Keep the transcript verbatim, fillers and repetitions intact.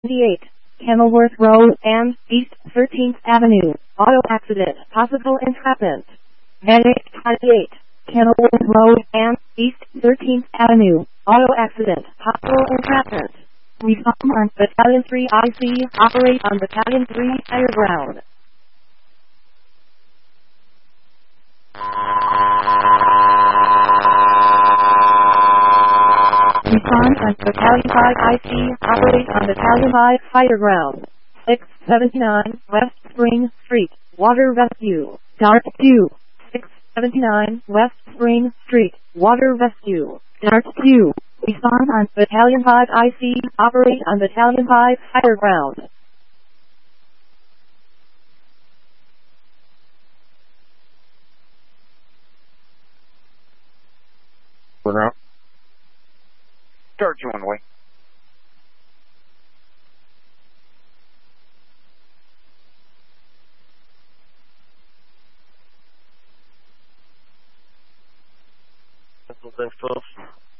eight, Kenilworth Road and East thirteenth Avenue, auto accident, possible entrapment. Medic twenty-eight, Kenilworth Road and East thirteenth Avenue, auto accident, possible entrapment. Respond on Battalion three I C, operate on Battalion three higher ground. Respond on Battalion five I C, operate on Battalion five higher ground. six seventy-nine West Spring Street, water rescue. Dart two. six seventy-nine West Spring Street, water rescue. Dart two. Respond on Battalion five I C, operate on Battalion five higher ground. We're out. Start you one way. That's the first.